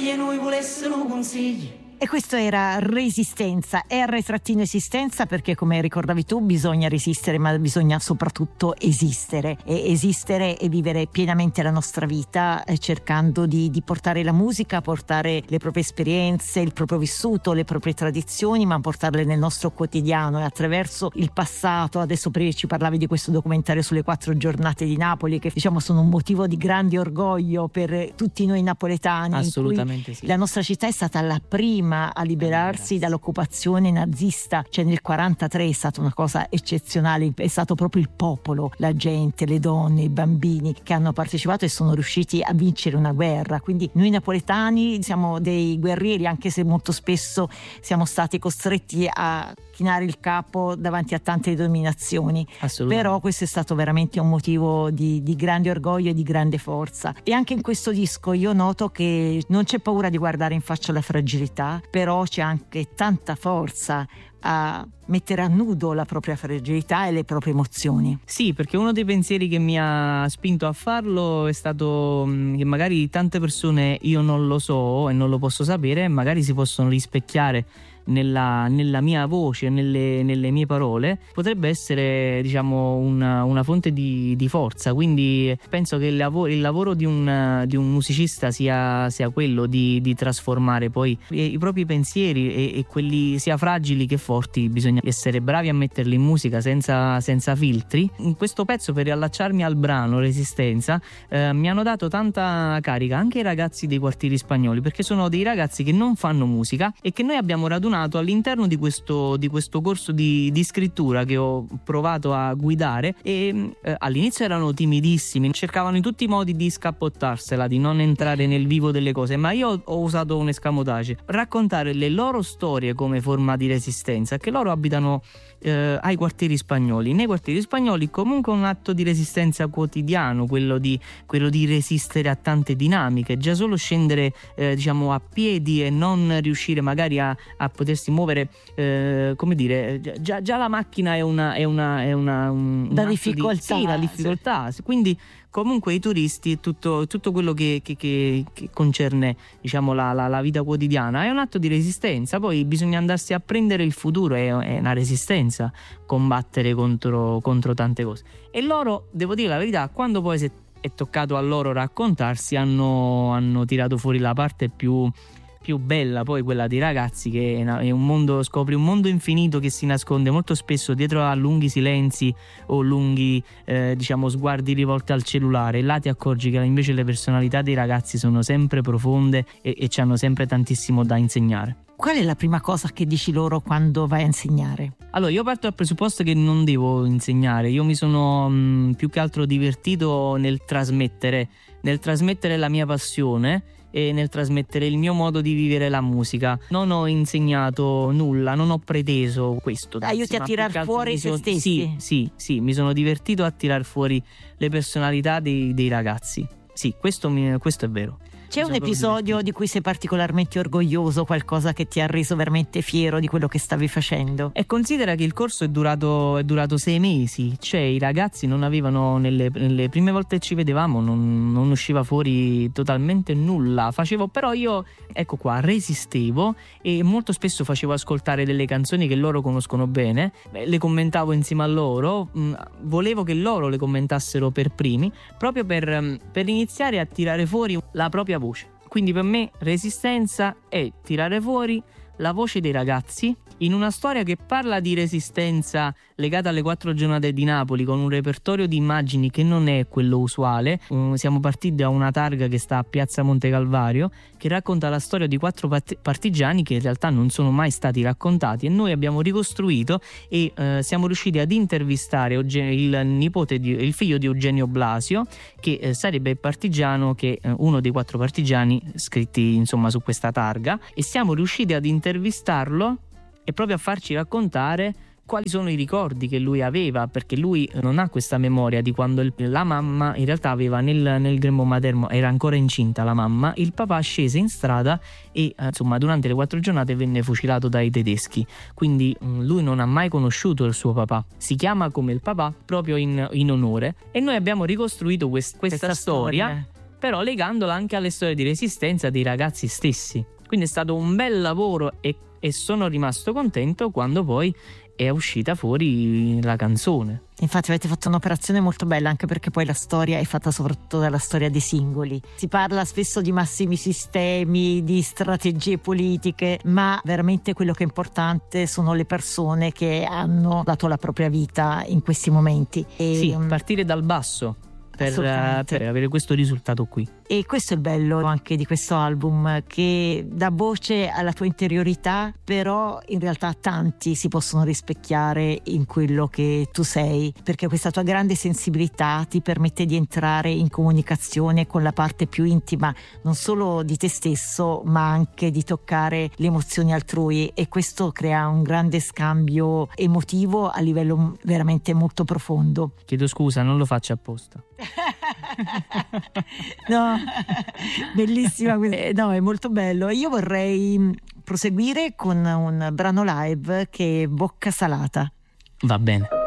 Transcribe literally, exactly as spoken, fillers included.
figli noi volessero consigli. E questo era Resistenza, R-esistenza, perché come ricordavi tu bisogna resistere, ma bisogna soprattutto esistere e esistere e vivere pienamente la nostra vita, eh, cercando di, di portare la musica, portare le proprie esperienze, il proprio vissuto, le proprie tradizioni, ma portarle nel nostro quotidiano e attraverso il passato. Adesso prima ci parlavi di questo documentario sulle quattro giornate di Napoli, che diciamo sono un motivo di grande orgoglio per tutti noi napoletani. Assolutamente in cui sì. La nostra città è stata la prima a liberarsi dall'occupazione nazista, cioè nel quarantatré è stata una cosa eccezionale, è stato proprio il popolo, la gente, le donne, i bambini che hanno partecipato e sono riusciti a vincere una guerra. Quindi noi napoletani siamo dei guerrieri, anche se molto spesso siamo stati costretti a chinare il capo davanti a tante dominazioni, però questo è stato veramente un motivo di, di grande orgoglio e di grande forza. E anche in questo disco io noto che non c'è paura di guardare in faccia la fragilità, però c'è anche tanta forza a mettere a nudo la propria fragilità e le proprie emozioni. Sì, perché uno dei pensieri che mi ha spinto a farlo è stato mh, che magari tante persone, io non lo so e non lo posso sapere, magari si possono rispecchiare nella, nella mia voce, nelle, nelle mie parole. Potrebbe essere, diciamo, una, una fonte di, di forza. Quindi penso che il lavoro, il lavoro di un, di un musicista sia, sia quello di, di trasformare poi i, i propri pensieri e, e quelli sia fragili che forti. Bisogna essere bravi a metterli in musica senza, senza filtri. In questo pezzo, per riallacciarmi al brano Resistenza, eh, mi hanno dato tanta carica anche i ragazzi dei quartieri spagnoli, perché sono dei ragazzi che non fanno musica e che noi abbiamo radunato all'interno di questo, di questo corso di, di scrittura che ho provato a guidare. E eh, all'inizio erano timidissimi, cercavano in tutti i modi di scappottarsela, di non entrare nel vivo delle cose, ma io ho usato un escamotage: raccontare le loro storie come forma di resistenza, che loro abitano eh, ai quartieri spagnoli. Nei quartieri spagnoli comunque un atto di resistenza quotidiano, quello di, quello di resistere a tante dinamiche. Già solo scendere eh, diciamo a piedi e non riuscire magari a, a potersi muovere, eh, come dire, già, già la macchina è una è una è una un, la un difficoltà, di, sì, la difficoltà. Sì. Quindi comunque i turisti e tutto, tutto quello che, che, che, che concerne, diciamo, la, la, la vita quotidiana è un atto di resistenza. Poi bisogna andarsi a prendere il futuro, è, è una resistenza combattere contro, contro tante cose. E loro, devo dire la verità, quando poi si è, è toccato a loro raccontarsi, hanno, hanno tirato fuori la parte più più bella, poi quella dei ragazzi, che è un mondo, scopri un mondo infinito che si nasconde molto spesso dietro a lunghi silenzi o lunghi eh, diciamo sguardi rivolti al cellulare. E là ti accorgi che invece le personalità dei ragazzi sono sempre profonde e, e ci hanno sempre tantissimo da insegnare. Qual è la prima cosa che dici loro quando vai a insegnare? Allora, io parto dal presupposto che non devo insegnare. Io mi sono mh, più che altro divertito nel trasmettere nel trasmettere la mia passione e nel trasmettere il mio modo di vivere la musica. Non ho insegnato nulla, non ho preteso questo. Aiuti a tirar fuori se stessi. Sì, sì, sì, mi sono divertito a tirar fuori le personalità dei, dei ragazzi. Sì, questo, mi, questo è vero. C'è un episodio di cui sei particolarmente orgoglioso, qualcosa che ti ha reso veramente fiero di quello che stavi facendo? E considera che il corso è durato, è durato sei mesi, cioè i ragazzi non avevano, nelle, nelle prime volte che ci vedevamo non, non usciva fuori totalmente nulla. Facevo però io, ecco qua, resistevo e molto spesso facevo ascoltare delle canzoni che loro conoscono bene, le commentavo insieme a loro, volevo che loro le commentassero per primi, proprio per, per iniziare a tirare fuori la propria voce. Quindi per me resistenza è tirare fuori la voce dei ragazzi in una storia che parla di resistenza legata alle quattro giornate di Napoli, con un repertorio di immagini che non è quello usuale. Um, siamo partiti da una targa che sta a Piazza Monte Calvario, che racconta la storia di quattro part- partigiani che in realtà non sono mai stati raccontati, e noi abbiamo ricostruito e uh, siamo riusciti ad intervistare Eugen- il nipote di, il figlio di Eugenio Blasio, che uh, sarebbe il partigiano, che uh, uno dei quattro partigiani scritti insomma su questa targa, e siamo riusciti ad intervistarlo e proprio a farci raccontare quali sono i ricordi che lui aveva, perché lui non ha questa memoria di quando il, la mamma in realtà aveva nel, nel grembo materno, era ancora incinta la mamma, il papà scese in strada e insomma durante le quattro giornate venne fucilato dai tedeschi, quindi lui non ha mai conosciuto il suo papà, si chiama come il papà proprio in, in onore, e noi abbiamo ricostruito quest, questa, questa storia, storia però legandola anche alle storie di resistenza dei ragazzi stessi. Quindi è stato un bel lavoro e, e sono rimasto contento quando poi è uscita fuori la canzone. Infatti avete fatto un'operazione molto bella, anche perché poi la storia è fatta soprattutto dalla storia dei singoli. Si parla spesso di massimi sistemi, di strategie politiche, ma veramente quello che è importante sono le persone che hanno dato la propria vita in questi momenti. E, sì, partire dal basso per, per avere questo risultato qui. E questo è il bello anche di questo album, che dà voce alla tua interiorità, però in realtà tanti si possono rispecchiare in quello che tu sei, perché questa tua grande sensibilità ti permette di entrare in comunicazione con la parte più intima, non solo di te stesso, ma anche di toccare le emozioni altrui, e questo crea un grande scambio emotivo a livello veramente molto profondo. Chiedo scusa, non lo faccio apposta. No, bellissima, no, è molto bello. Io vorrei proseguire con un brano live che è Bocca Salata. Va bene.